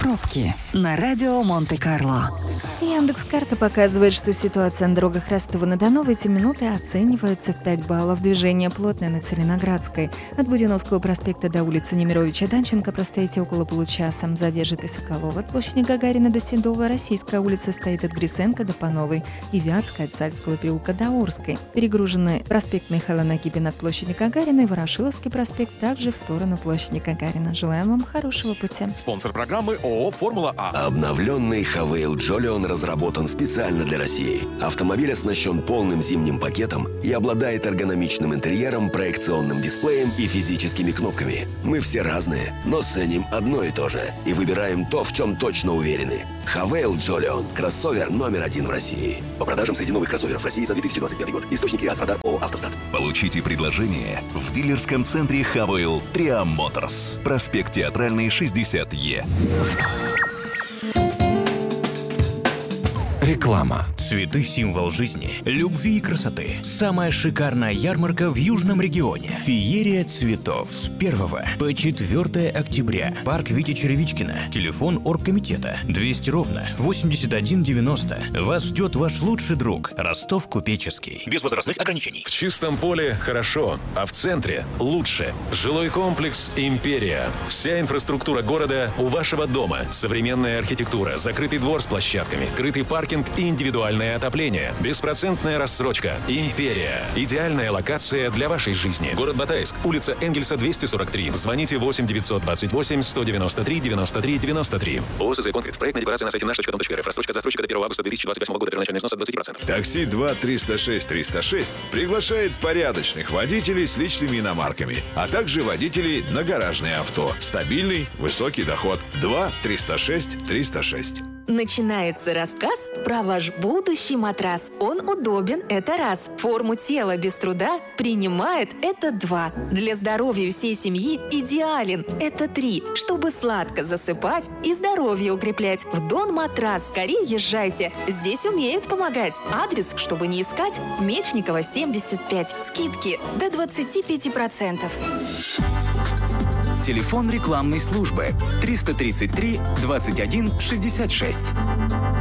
Пробки на радио Монте-Карло. Яндекс.Карта показывает, что ситуация на дорогах Ростова-на-Дону в эти минуты оценивается в 5 баллов. Движение плотное на Целиноградской. От Буденновского проспекта до улицы Немировича-Данченко простоите около получаса. Задержит и Соколова от площади Гагарина до Седова. Российская улица стоит от Гриценко до Пановой. И Вятская от Сальского переулка до Орской. Перегружены проспект Михаила Нагибина от площади Гагарина и Ворошиловский проспект также в сторону площади Гагарина. Желаем вам хорошего пути. Спонсор программы ООО «Формула А». Обновленный Хавейл Джолион разработан специально для России. Автомобиль оснащен полным зимним пакетом и обладает эргономичным интерьером, проекционным дисплеем и физическими кнопками. Мы все разные, но ценим одно и то же. И выбираем то, в чем точно уверены. Хавейл Джолион – кроссовер номер 1 в России. По продажам среди новых кроссоверов в России за 2025 год. Источники АС-Радар ООО «Автостат». Получите предложение в дилерском центре Хавейл Триам Моторс. Проспект Театральный, 60Е. Реклама. Цветы – символ жизни, любви и красоты. Самая шикарная ярмарка в Южном регионе. Феерия цветов с 1 по 4 октября. Парк Вити Черевичкина. Телефон оргкомитета 200 ровно 81 90. Вас ждет ваш лучший друг Ростов Купеческий. Без возрастных ограничений. В чистом поле хорошо, а в центре лучше. Жилой комплекс «Империя». Вся инфраструктура города у вашего дома. Современная архитектура, закрытый двор с площадками, крытый паркинг и индивидуальное отопление. Беспроцентная рассрочка. «Империя». Идеальная локация для вашей жизни. Город Батайск. Улица Энгельса, 243. Звоните 8 928 193 93 93. ОСЗ «Конкрет». Проектная декларация на сайте наш.дом.рф. Рассрочка застройщика до 1 августа 2028 года. Первоначальный снос от 20%. Такси 2-306-306 приглашает порядочных водителей с личными иномарками, а также водителей на гаражные авто. Стабильный, высокий доход. 2-306-306. Начинается рассказ про ваш будущий матрас. Он удобен, это раз. Форму тела без труда принимает, это 2. Для здоровья всей семьи идеален, это 3. Чтобы сладко засыпать и здоровье укреплять. В Дон Матрас скорее езжайте. Здесь умеют помогать. Адрес, чтобы не искать, Мечникова, 75. Скидки до 25%. Телефон рекламной службы 333 21 66.